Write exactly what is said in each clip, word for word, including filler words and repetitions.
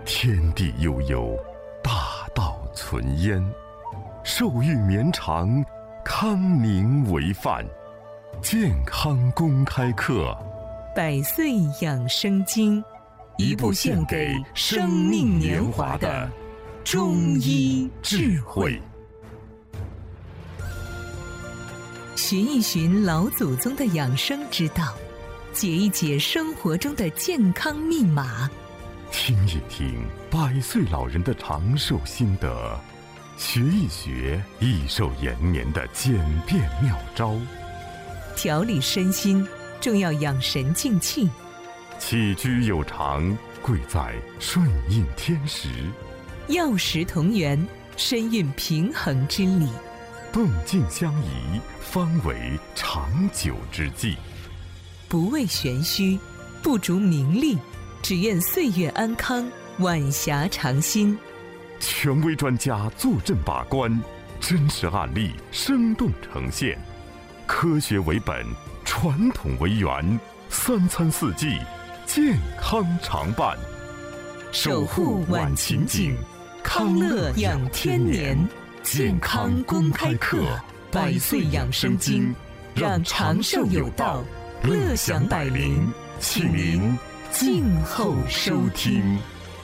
天地悠悠，大道存焉。寿欲绵长，康宁为范。健康公开课， 百岁养生经，一部献给生命年华的中医智慧。寻一寻老祖宗的养生之道，解一解生活中的健康密码， 听一听百岁老人的长寿心得，学一学益寿延年的简便妙招。 调理身心，重要养神静气。 起居有常，贵在顺应天时。 药食同源，身运平衡之理。 动静相宜，方为长久之计。 不为玄虚，不逐名利，只愿岁月安康，晚霞长新。 权威专家坐镇把关，真实案例生动呈现，科学为本，传统为源，三餐四季健康常伴。 守护晚晴景，康乐养天年。健康公开课，百岁养生经，让长寿有道，乐享百龄，请您静候收听。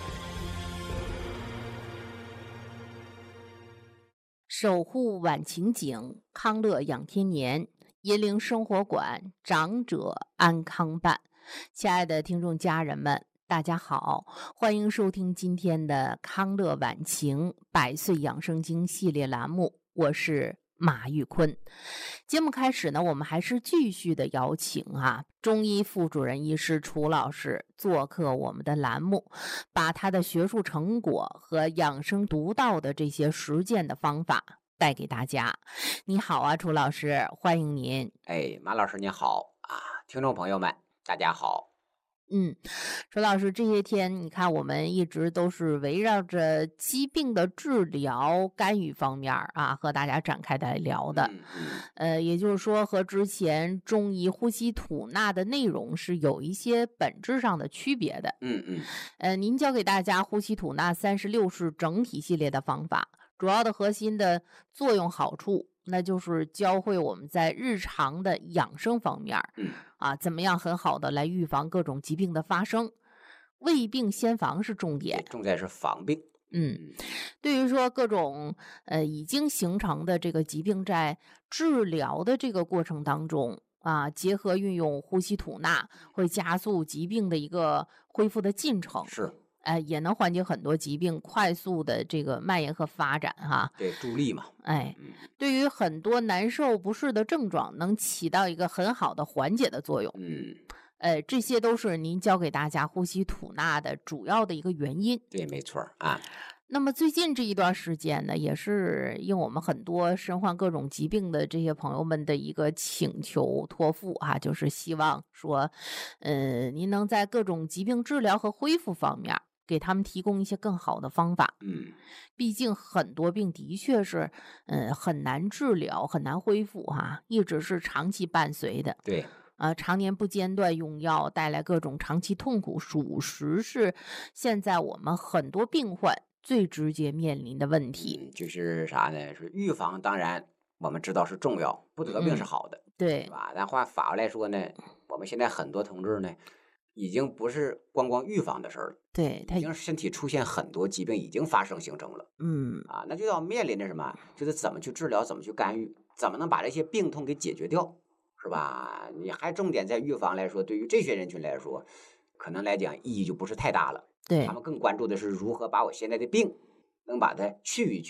守护晚晴景，康乐养天年，银铃生活馆，长者安康办。亲爱的听众家人们，大家好，欢迎收听今天的康乐晚晴百岁养生经系列栏目，我是马玉坤。节目开始呢，我们还是继续的邀请啊中医副主任医师楚老师做客我们的栏目，把他的学术成果和养生独到的这些实践的方法带给大家。你好啊，楚老师，欢迎您。 哎，马老师您好啊，听众朋友们大家好。 嗯，楚老师，这些天你看我们一直都是围绕着疾病的治疗干预方面啊和大家展开来聊的。 嗯嗯、 呃，也就是说和之前中医呼吸吐纳的内容是有一些本质上的区别的。 嗯嗯。 呃，您教给大家呼吸吐纳三十六式整体系列的方法，主要的核心的作用好处，那就是教会我们在日常的养生方面， 嗯啊，怎么样很好的来预防各种疾病的发生。未病先防是重点， 重点是防病。 嗯，对于说各种呃已经形成的这个疾病，在治疗的这个过程当中啊，结合运用呼吸吐纳，会加速疾病的一个恢复的进程。 是。 呃，也能缓解很多疾病快速的这个蔓延和发展哈。 对，助力嘛。 哎， 嗯、 对于很多难受不适的症状，能起到一个很好的缓解的作用。 嗯， 呃，这些都是您教给大家呼吸吐纳的主要的一个原因。 对，没错啊。 那么最近这一段时间呢，也是应我们很多身患各种疾病的这些朋友们的一个请求托付啊，就是希望说，呃，您能在各种疾病治疗和恢复方面给他们提供一些更好的方法。 嗯， 毕竟很多病的确是，呃，很难治疗，很难恢复哈、啊，一直是长期伴随的。 对， 呃，常年不间断用药，带来各种长期痛苦，属实是现在我们很多病患最直接面临的问题。 嗯、就是啥呢？是预防，当然我们知道是重要，不得病是好的， 嗯、对， 是吧？但话反过来说呢，我们现在很多同志呢，已经不是光光预防的事儿了， 对，他已经身体出现很多疾病已经发生形成了， 嗯啊，那就要面临着什么？就是怎么去治疗，怎么去干预，怎么能把这些病痛给解决掉，是吧？你还重点在预防来说，对于这些人群来说，可能来讲意义就不是太大了。 对， 他们更关注的是如何把我现在的病能把它去一去。